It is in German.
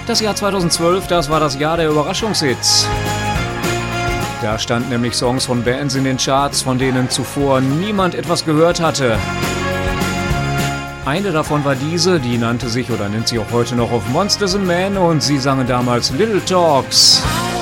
Das Jahr 2012, das war das Jahr der Überraschungshits. Da standen nämlich Songs von Bands in den Charts, von denen zuvor niemand etwas gehört hatte. Eine davon war diese, die nannte sich oder nennt sich auch heute noch of Monsters and Men und sie sangen damals Little Talks.